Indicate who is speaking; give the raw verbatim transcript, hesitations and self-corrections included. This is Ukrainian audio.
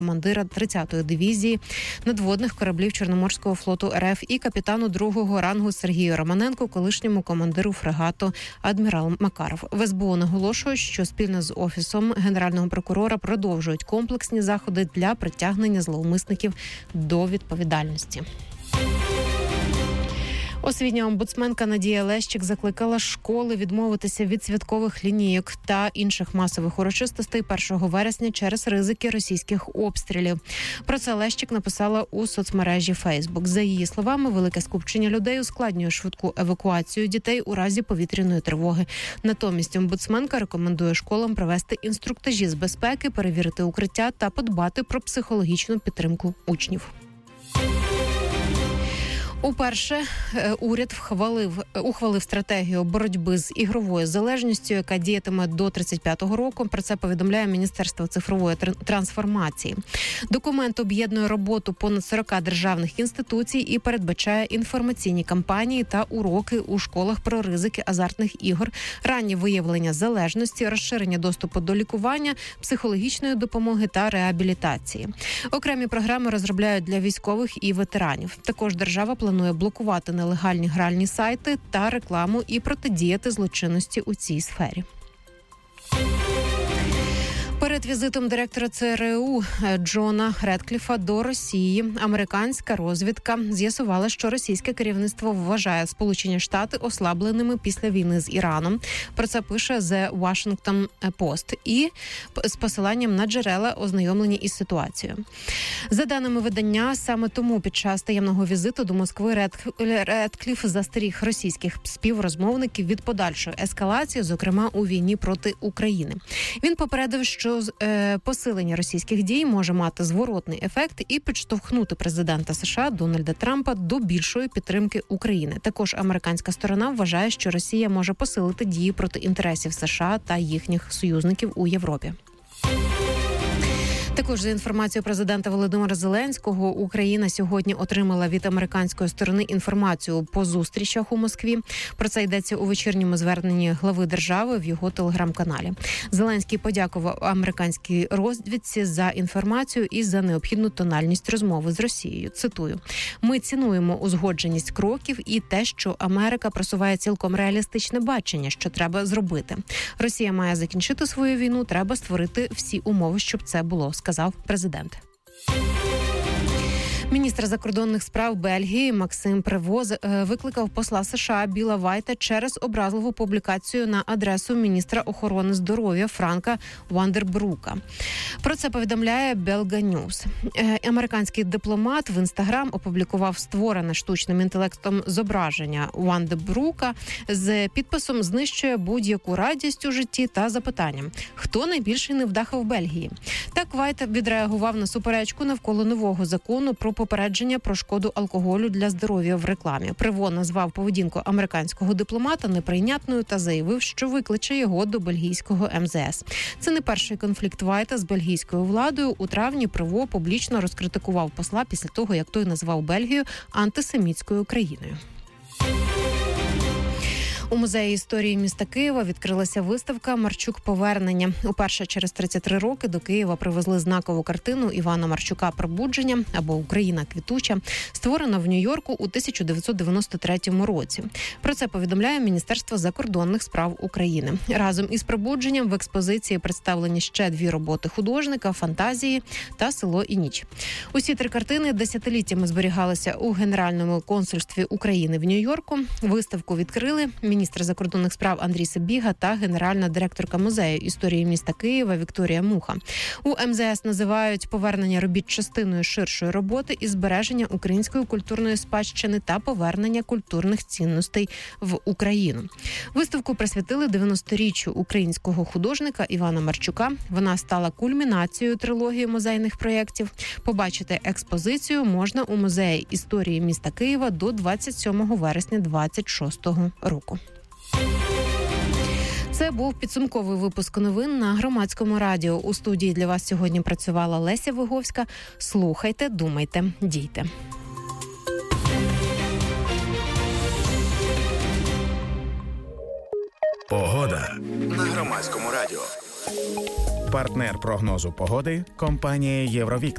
Speaker 1: командира тридцятої дивізії надводних кораблів Чорноморського флоту РФ і капітану другого рангу Сергію Романенку, колишньому командиру фрегату адмірал Макаров. В ес бе о наголошують, що спільно з Офісом Генерального прокурора продовжують комплексні заходи для притягнення зловмисників до відповідальності. Освітня омбудсменка Надія Лещик закликала школи відмовитися від святкових лінійок та інших масових урочистостей першого вересня через ризики російських обстрілів. Про це Лещик написала у соцмережі Фейсбук. За її словами, велике скупчення людей ускладнює швидку евакуацію дітей у разі повітряної тривоги. Натомість омбудсменка рекомендує школам провести інструктажі з безпеки, перевірити укриття та подбати про психологічну підтримку учнів. Уперше уряд вхвалив, ухвалив стратегію боротьби з ігровою залежністю, яка діятиме до тридцять п'ятого року. Про це повідомляє Міністерство цифрової трансформації. Документ об'єднує роботу понад сорока державних інституцій і передбачає інформаційні кампанії та уроки у школах про ризики азартних ігор, раннє виявлення залежності, розширення доступу до лікування, психологічної допомоги та реабілітації. Окремі програми розробляють для військових і ветеранів. Також держава планує планує блокувати нелегальні гральні сайти та рекламу і протидіяти злочинності у цій сфері. Перед візитом директора це ер е у Джона Редкліфа до Росії американська розвідка з'ясувала, що російське керівництво вважає Сполучені Штати ослабленими після війни з Іраном. Про це пише The Washington Post і з посиланням на джерела, ознайомлені із ситуацією. За даними видання, саме тому під час таємного візиту до Москви Редкліф застеріг російських співрозмовників від подальшої ескалації, зокрема у війні проти України. Він попередив, що посилення російських дій може мати зворотний ефект і підштовхнути президента США Дональда Трампа до більшої підтримки України. Також американська сторона вважає, що Росія може посилити дії проти інтересів США та їхніх союзників у Європі. Також, за інформацією президента Володимира Зеленського, Україна сьогодні отримала від американської сторони інформацію по зустрічах у Москві. Про це йдеться у вечірньому зверненні глави держави в його телеграм-каналі. Зеленський подякував американській розвідці за інформацію і за необхідну тональність розмови з Росією. Цитую: «Ми цінуємо узгодженість кроків і те, що Америка просуває цілком реалістичне бачення, що треба зробити. Росія має закінчити свою війну, треба створити всі умови, щоб це було», сказав президент. Міністр закордонних справ Бельгії Максим Превоз викликав посла США Біла Вайта через образливу публікацію на адресу міністра охорони здоров'я Франка Вандербрука. Про це повідомляє Belga News. Американський дипломат в Інстаграм опублікував створене штучним інтелектом зображення Вандербрука з підписом «Знищує будь-яку радість у житті» та запитанням «Хто найбільший невдаха в Бельгії?». Так Вайт відреагував на суперечку навколо нового закону про попередження про шкоду алкоголю для здоров'я в рекламі. Приво назвав поведінку американського дипломата неприйнятною та заявив, що викличе його до бельгійського ем зе ес. Це не перший конфлікт Вайта з бельгійською владою. У травні Приво публічно розкритикував посла після того, як той назвав Бельгію антисемітською країною. У музеї історії міста Києва відкрилася виставка «Марчук. Повернення». Уперше через тридцять три роки до Києва привезли знакову картину Івана Марчука «Пробудження» або «Україна квітуча», створена в Нью-Йорку у тисяча дев'ятсот дев'яносто третьому році. Про це повідомляє Міністерство закордонних справ України. Разом із «Пробудженням» в експозиції представлені ще дві роботи художника «Фантазії» та «Село і ніч». Усі три картини десятиліттями зберігалися у Генеральному консульстві України в Нью-Йорку. Виставку відкрили міністр закордонних справ Андрій Сибіга та генеральна директорка музею історії міста Києва Вікторія Муха. У ем зе ес називають повернення робіт частиною ширшої роботи із збереження української культурної спадщини та повернення культурних цінностей в Україну. Виставку присвятили дев'яносторіччю українського художника Івана Марчука. Вона стала кульмінацією трилогії музейних проєктів. Побачити експозицію можна у музеї історії міста Києва до двадцять сьомого вересня двадцять шостого року. Це був підсумковий випуск новин на Громадському радіо. У студії для вас сьогодні працювала Леся Виговська. Слухайте, думайте, дійте.
Speaker 2: Погода на Громадському радіо. Партнер прогнозу погоди – компанія «Євровікна».